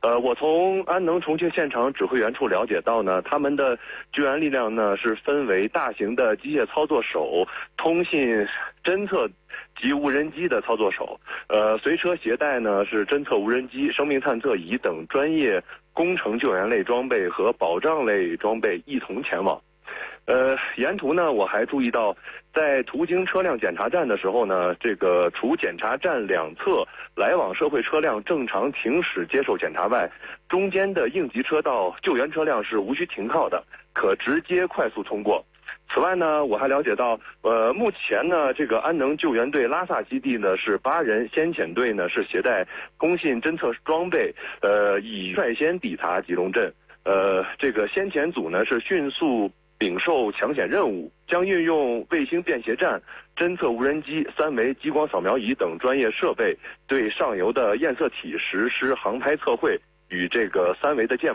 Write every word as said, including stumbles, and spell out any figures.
呃，我从安能重庆现场指挥员处了解到呢，他们的救援力量呢是分为大型的机械操作手、通信侦测及无人机的操作手，呃，随车携带呢是侦测无人机、生命探测仪等专业工程救援类装备和保障类装备一同前往。呃，沿途呢，我还注意到，在途经车辆检查站的时候呢，这个除检查站两侧来往社会车辆正常停驶接受检查外，中间的应急车道救援车辆是无需停靠的，可直接快速通过。此外呢，我还了解到，呃，目前呢，这个安能救援队拉萨基地呢是八人，先遣队呢是携带通信侦测装备，呃，已率先抵达吉隆镇。呃，这个先遣组呢是迅速领受抢险任务，将运用卫星便携站、侦测无人机、三维激光扫描仪等专业设备，对上游的验色体实施航拍测绘与这个三维的建模。